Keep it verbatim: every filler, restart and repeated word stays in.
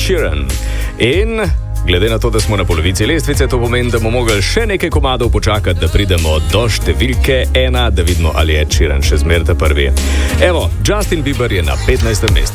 Sheeran. In glede na to, da smo na polovici lestvice, to pomeni, da bomo mogli še nekaj komadov počakati, da pridemo do številke ena, da vidimo, ali je Ed Sheeran še zmeraj prvi. Evo, Justin Bieber je na petnajstem mestu.